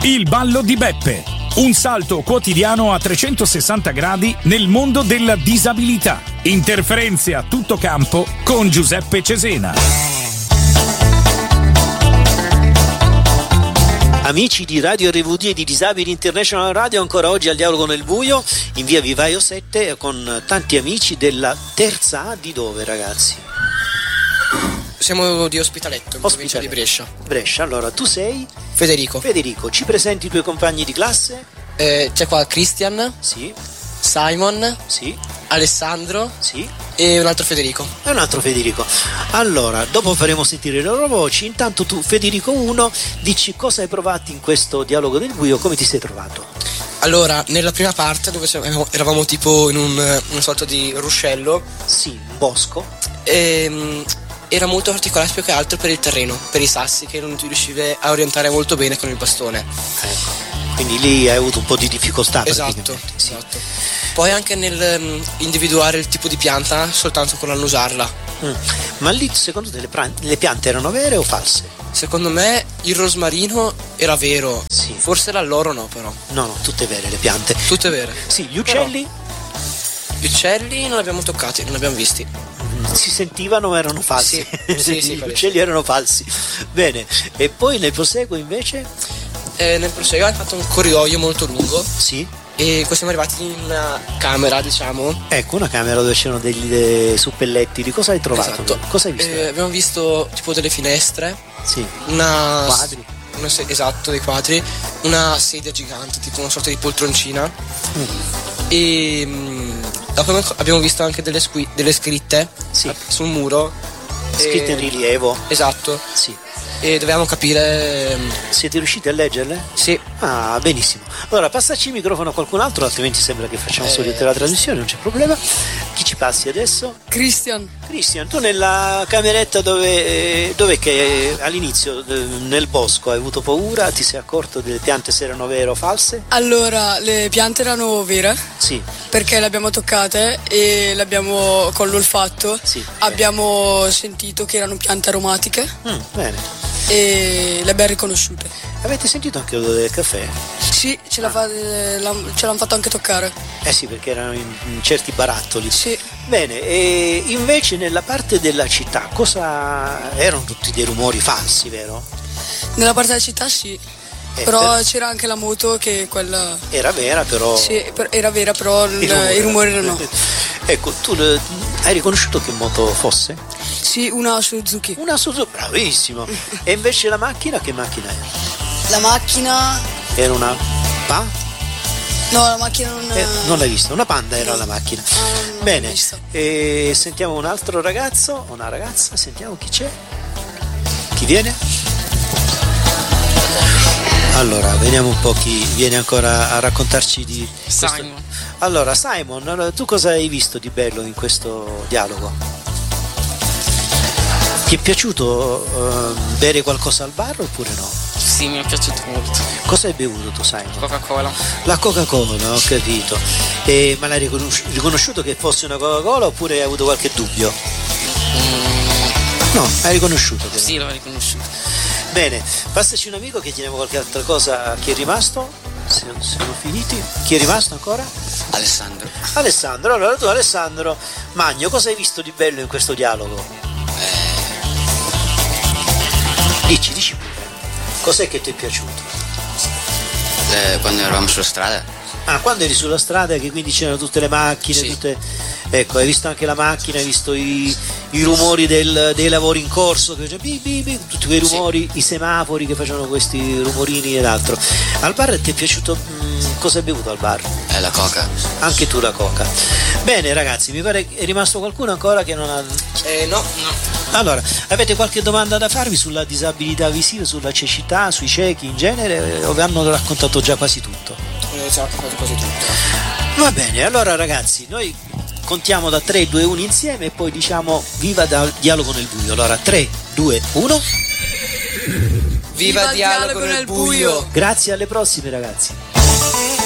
Il ballo di Beppe. Un salto quotidiano a 360 gradi nel mondo della disabilità. Interferenze a tutto campo con Giuseppe Cesena. Amici di Radio RVD e di Disabili International Radio, ancora oggi al Dialogo nel Buio in via Vivaio 7 con tanti amici della terza A di dove, ragazzi? Siamo di Ospitaletto, in provincia di Brescia. Brescia, allora tu sei? Federico. Federico, ci presenti i tuoi compagni di classe? C'è qua Christian. Sì. Simon. Sì. Alessandro. Sì. E un altro Federico. E un altro Federico. Allora, dopo faremo sentire le loro voci. Intanto tu, Federico 1, dici cosa hai provato in questo Dialogo nel Buio, come ti sei trovato? Allora, nella prima parte dove eravamo tipo in una sorta di ruscello. Sì, un bosco. Era molto particolare più che altro per il terreno, per i sassi che non ti riuscivi a orientare molto bene con il bastone. Ecco. Quindi lì hai avuto un po' di difficoltà. Esatto, sì. Esatto. Poi anche nel individuare il tipo di pianta soltanto con l'annusarla. Ma lì secondo te le piante erano vere o false? Secondo me il rosmarino era vero. Sì. Forse l'alloro no, però. No, tutte vere le piante. Tutte vere. Sì, gli uccelli? Gli uccelli non li abbiamo toccati, non li abbiamo visti. Si sentivano ma erano falsi. Sì, gli uccelli erano falsi. Bene, e poi nel proseguo invece? Nel proseguo hai fatto un corridoio molto lungo. Sì. E poi siamo arrivati in una camera, diciamo. Ecco, una camera dove c'erano degli suppelletti. Cosa hai trovato? Esatto. Cosa hai visto? Abbiamo visto tipo delle finestre. Sì. Quadri. Esatto, dei quadri. Una sedia gigante, tipo una sorta di poltroncina. E dopo abbiamo visto anche delle scritte. Sì. Sul muro. Scritte in rilievo. Esatto. Sì. E dovevamo capire. Siete riusciti a leggerle? Sì. Ah, benissimo. Allora passaci il microfono a qualcun altro, altrimenti sembra che facciamo solo la trasmissione, non c'è problema. Chi ci passi adesso? Christian, tu nella cameretta dov'è che all'inizio nel bosco hai avuto paura? Ti sei accorto delle piante se erano vere o false? allora le piante erano vere Sì. perché le abbiamo toccate e le abbiamo con l'olfatto Sì. abbiamo sentito che erano piante aromatiche Bene. e le abbiamo riconosciute. Avete sentito anche l'odore del caffè? Sì, ce l'hanno fatto anche toccare. Eh sì, perché erano in certi barattoli. Sì. Bene, e invece nella parte della città cosa erano tutti dei rumori falsi, vero? Nella parte della città sì. Però c'era anche la moto che quella era vera, però sì, era vera, però i rumori erano no. Ecco, tu hai riconosciuto che moto fosse? Sì, una Suzuki. Una Suzuki, bravissimo. E invece la macchina, che macchina era? La macchina Era una no, la macchina non l'hai vista, una Panda era la macchina. non Bene, l'ho vista. e sentiamo un altro ragazzo, una ragazza, sentiamo chi c'è. Chi viene? Allora, vediamo un po' chi viene ancora a raccontarci di questo. Simon. Allora, Simon, tu cosa hai visto di bello in questo dialogo? Ti è piaciuto bere qualcosa al bar oppure no? Sì, mi è piaciuto molto. Cosa hai bevuto tu, Simon? Coca-Cola. La Coca-Cola, ho capito. Ma l'hai riconosciuto che fosse una Coca-Cola oppure hai avuto qualche dubbio? No, hai riconosciuto che Sì, l'ho riconosciuto. Bene, passaci un amico che chiediamo qualche altra cosa. Chi è rimasto? Se sono finiti. Chi è rimasto ancora? Alessandro, allora tu Alessandro Magno, cosa hai visto di bello in questo dialogo? Dici pure. Cos'è che ti è piaciuto? Quando eravamo sulla strada. Ah, quando eri sulla strada, che quindi c'erano tutte le macchine, Sì. Ecco, hai visto anche la macchina, hai visto i rumori dei lavori in corso, che facevano tutti quei rumori, i semafori che facevano questi rumorini ed altro. Al bar ti è piaciuto? Cosa hai bevuto al bar? La Coca. Anche tu la Coca. Bene ragazzi, mi pare che è rimasto qualcuno ancora che non ha... No. Allora, avete qualche domanda da farvi sulla disabilità visiva, sulla cecità, sui ciechi in genere, o vi hanno raccontato già quasi tutto? Esatto, quasi tutto. Va bene, allora ragazzi, noi contiamo da 3, 2, 1 insieme e poi diciamo viva dal Dialogo nel Buio. Allora 3, 2, 1. Viva Dialogo nel buio! Grazie, alle prossime ragazzi.